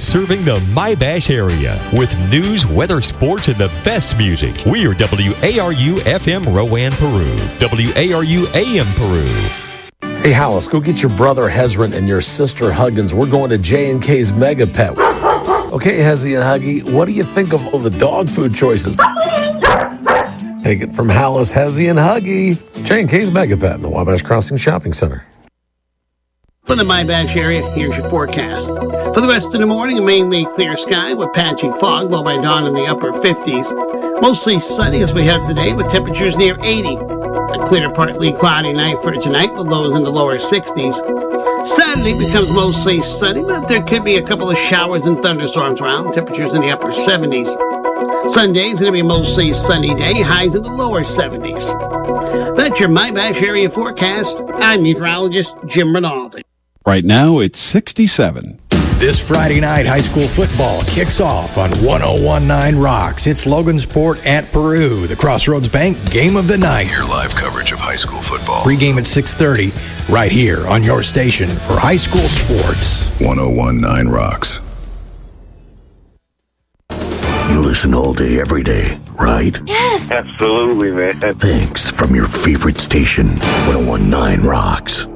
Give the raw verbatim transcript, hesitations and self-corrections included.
Serving the My-Bash area with news, weather, sports, and the best music. We are W A R U F M Rowan, Peru. W A R U A M Peru. Hey, Hollis, go get your brother Hezron and your sister Huggins. We're going to J and K's Mega Pet. Okay, Hezzy and Huggy, what do you think of all the dog food choices? Take it from Hollis, Hezzy, and Huggy. J and K's Mega Pet in the Wabash Crossing Shopping Center. For the My-Bash area, here's your forecast. For the rest of the morning, a mainly clear sky with patchy fog, low by dawn in the upper fifties. Mostly sunny as we have today with temperatures near eighty. A clear, partly cloudy night for tonight with lows in the lower sixties. Saturday becomes mostly sunny, but there could be a couple of showers and thunderstorms around, temperatures in the upper seventies. Sunday is going to be a mostly sunny day, highs in the lower seventies. That's your My-Bash area forecast. I'm meteorologist Jim Rinaldi. Right now, it's sixty-seven. This Friday night, high school football kicks off on one oh one point nine Rocks. It's Logansport at Peru, the Crossroads Bank Game of the Night. Your live coverage of high school football. Pre-game at six thirty, right here on your station for high school sports. one oh one point nine Rocks. You listen all day, every day, right? Yes. Absolutely, man. Thanks from your favorite station, one oh one point nine Rocks.